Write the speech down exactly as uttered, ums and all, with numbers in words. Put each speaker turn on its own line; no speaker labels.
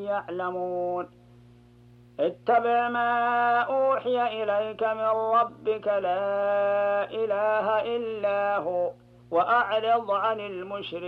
يعلمون اتبع ما أوحي إليك من ربك لا إله إلا هو وأعرض عن المشركين